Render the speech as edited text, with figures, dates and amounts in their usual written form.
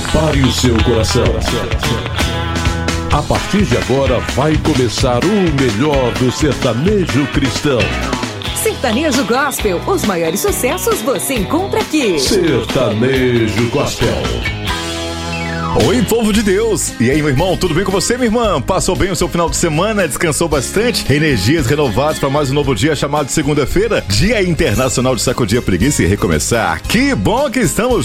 Prepare o seu coração. A partir de agora vai começar o melhor do sertanejo cristão. Sertanejo Gospel, os maiores sucessos você encontra aqui. Sertanejo Gospel. Oi, povo de Deus! E aí, meu irmão, tudo bem com você, minha irmã? Passou bem o seu final de semana? Descansou bastante? Energias renovadas para mais um novo dia chamado segunda-feira? Dia Internacional de Sacudir a Preguiça e Recomeçar. Que bom que estamos